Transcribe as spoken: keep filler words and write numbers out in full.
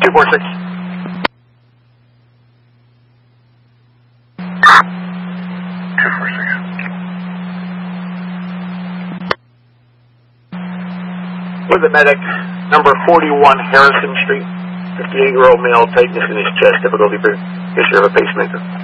two four six. two four six. With the medic, number forty-one Harrison Street, fifty-eight-year-old male, tightness in his chest, difficulty for history of a pacemaker.